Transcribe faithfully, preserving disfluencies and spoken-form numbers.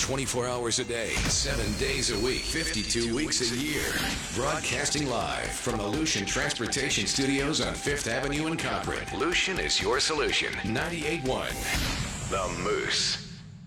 twenty-four hours a day, seven days a week, fifty-two weeks a year. Broadcasting live from the Lucian Transportation Studios on Fifth Avenue in Concord. Lucian is your solution. ninety-eight point one The Moose.